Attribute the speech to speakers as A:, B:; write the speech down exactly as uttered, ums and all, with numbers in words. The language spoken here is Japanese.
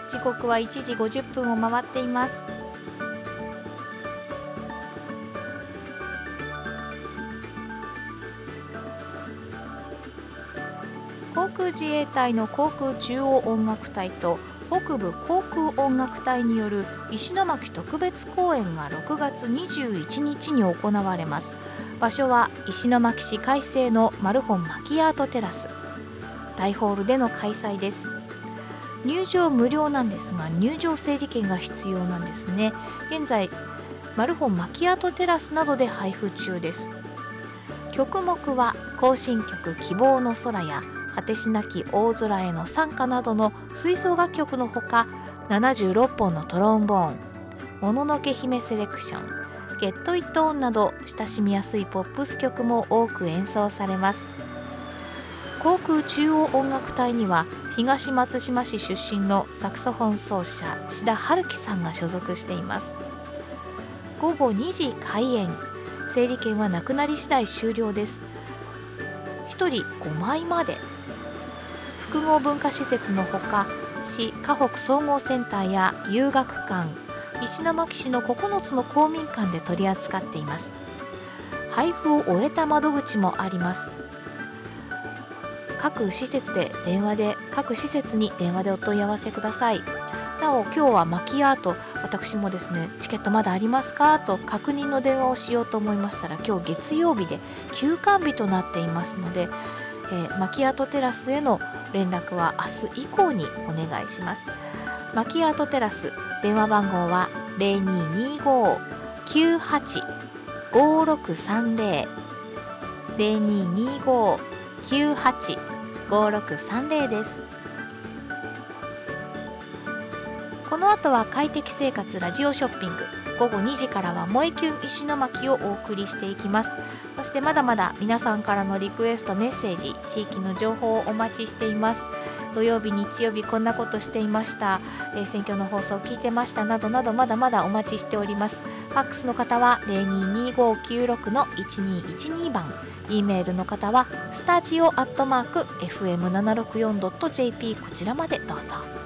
A: 時刻はいちじごじゅっぷんを回っています。航空自衛隊の航空中央音楽隊と北部航空音楽隊による石巻特別公演がろくがつにじゅういちにちに行われます。場所は石巻市開成のマルホンマキアートテラス大ホールでの開催です。入場無料なんですが、入場整理券が必要なんですね。現在マルホンマキアートテラスなどで配布中です。曲目は行進曲希望の空や果てしなき大空への賛歌などの吹奏楽曲のほか、ななじゅうろっぽんのトロンボーン、もののけ姫セレクション、ゲットイットオンなど親しみやすいポップス曲も多く演奏されます。航空中央音楽隊には東松島市出身のサクソフォン奏者志田春樹さんが所属しています。ごごにじ開演、整理券はなくなり次第終了です。ひとりごまいまで。複合文化施設のほか、市河北総合センターや遊学館、石巻市のここのつの公民館で取り扱っています。配布を終えた窓口もあります。各施設で電話で各施設に電話でお問い合わせください。なお今日はマキアート、私もですね、チケットまだありますかと確認の電話をしようと思いましたら、今日月曜日で休館日となっていますので、えー、マキアートテラスへの連絡は明日以降にお願いします。マキアートテラス、電話番号は ゼロにーにーごー きゅうはち ごろくさんゼロ ゼロにーにーごー きゅうはち ごろくさんゼロです。この後は快適生活ラジオショッピング、ごごにじからは萌えキュン石巻をお送りしていきます。そしてまだまだ皆さんからのリクエスト、メッセージ、地域の情報をお待ちしています。土曜日日曜日こんなことしていました、えー、選挙の放送聞いてましたなどなど、まだまだお待ちしております。ファックスの方は ゼロにーにーごーきゅうろく のいちにーいちにー 番、 E メールの方はスタジオアットマーク エフエムななひゃくろくじゅうよん ドット ジェーピー こちらまでどうぞ。